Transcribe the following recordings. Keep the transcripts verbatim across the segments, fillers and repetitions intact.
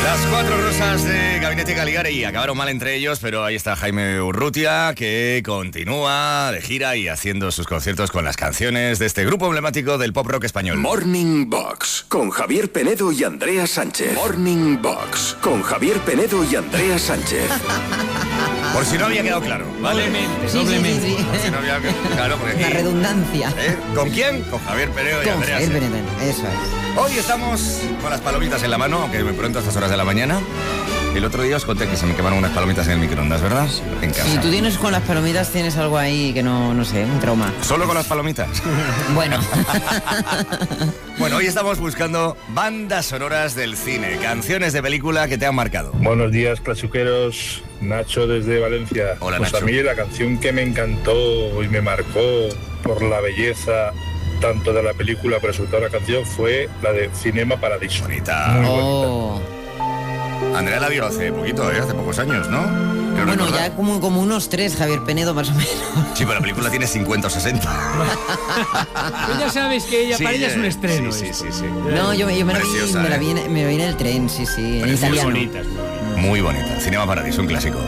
Las cuatro rosas de Gabinete Caligari acabaron mal entre ellos, pero ahí está Jaime Urrutia, que continúa de gira y haciendo sus conciertos con las canciones de este grupo emblemático del pop rock español. Morning Box, con Javier Penedo y Andrea Sánchez. Morning Box, con Javier Penedo y Andrea Sánchez. Por si no había quedado claro, ¿vale? Doblemente, Sí, doblemente. sí, sí, sí. Por si no había quedado claro, porque La aquí, redundancia. ¿eh? ¿Con quién? Con Javier Penedo y Con Andrea Javier Sánchez. Benedén, eso es. Hoy estamos con las palomitas en la mano, aunque muy pronto a estas horas de la mañana. El otro día os conté que se me quemaron unas palomitas en el microondas, ¿verdad? En casa. Si tú tienes con las palomitas, tienes algo ahí que no, no sé, un trauma. ¿Solo con las palomitas? Bueno. Bueno, hoy estamos buscando bandas sonoras del cine, canciones de película que te han marcado. Buenos días, clasiqueros. Nacho desde Valencia. Hola, pues Nacho. a mí la canción que me encantó y me marcó por la belleza tanto de la película, pero sobre todo la canción, fue la de Cinema Paradiso. Bonita. Muy Oh. Andrea la vio hace poquito, ¿eh? Hace pocos años, ¿no? Creo Bueno, recordar. ya como, como unos tres, Javier Penedo, más o menos. Sí, pero la película tiene cincuenta o sesenta. Tú ya sabes que ella, Sí, para ella es un eh, estreno. Sí, sí, esto. sí, sí. No, yo, me- yo me la vi, Preciosa, me la ¿eh? vi, en- me la vi en el tren, sí, sí, en Preciosa. Muy italiano. bonitas, muy bonitas. Muy bonita. Cinema Paradiso, un clásico.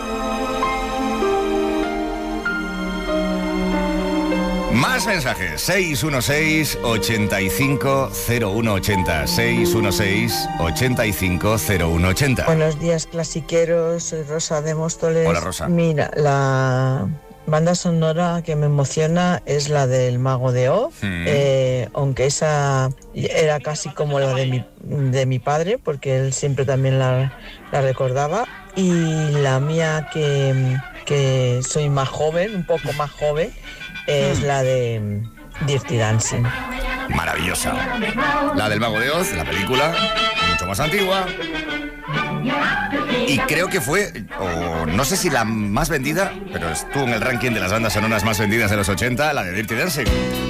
Más mensajes. seis uno seis, ochenta y cinco, cero uno ochenta. seis uno seis, ochenta y cinco, cero uno ochenta. Buenos días, clasiqueros. Soy Rosa de Móstoles. Hola, Rosa. Mira, la banda sonora que me emociona es la del Mago de Oz, Mm. eh, aunque esa era casi como la de mi, de mi padre, porque él siempre también la, la recordaba. Y la mía, que, que soy más joven, un poco más joven, es la de mm, Dirty Dancing. Maravillosa. La del Mago de Oz, la película, mucho más antigua. Y creo que fue, o no sé si la más vendida, pero estuvo en el ranking de las bandas sonoras más vendidas de los ochenta, la de Dirty Dancing.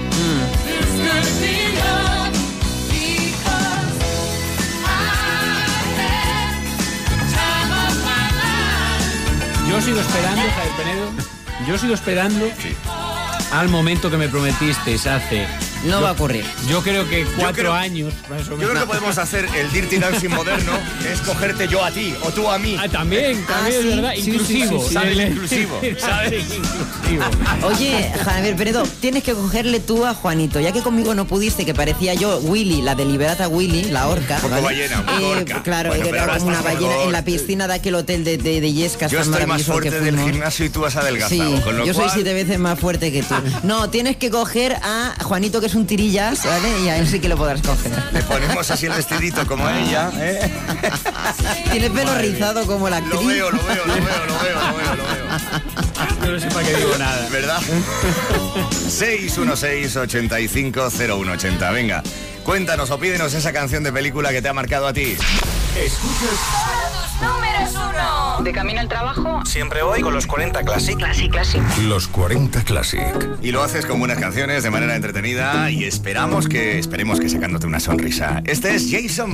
Yo sigo esperando, Javier Penedo. Yo sigo esperando Sí. al momento que me prometiste hace. No yo- va a ocurrir. Yo creo que cuatro creo- años, más o Yo menos. creo que podemos hacer el Dirty Dancing moderno, que es cogerte yo a ti o tú a mí. Ah, también, también Ah, es sí, verdad. sí, sí, Inclusivo. sí, sí. ¿Sabes? Dile- Inclusivo, ¿sabes? Inclusivo. Oye, Javier Penedo, tienes que cogerle tú a Juanito, ya que conmigo no pudiste, que parecía yo Willy, la de Liberata Willy, la orca. Un poco ¿vale? ballena, un poco Eh, orca. Claro, Bueno, que pero era ahora como una estás ballena mejor. en la piscina de aquel hotel de, de, de Yescas. Yo tan estoy más maravilloso al que fuerte del fuimos. gimnasio y tú has adelgazado. Sí, con lo yo soy cual, siete veces más fuerte que tú. No, tienes que coger a Juanito, que es un tirillas, ¿vale? Y a él sí que lo podrás coger. le ponemos así el vestidito como a ella, ¿eh? Tiene pelo rizado como la actriz. Lo veo, lo veo, lo veo, lo veo, lo veo, lo veo. Yo no sé para qué digo nada. ¿Verdad? seis uno seis, ochenta y cinco, cero uno ochenta. Venga, cuéntanos o pídenos esa canción de película que te ha marcado a ti. Números uno. De camino al trabajo. Siempre voy con los cuarenta Classic. Classic, classic. Los cuarenta Classic. Y lo haces con buenas canciones, de manera entretenida, y esperamos que, esperemos que sacándote una sonrisa. Este es Jason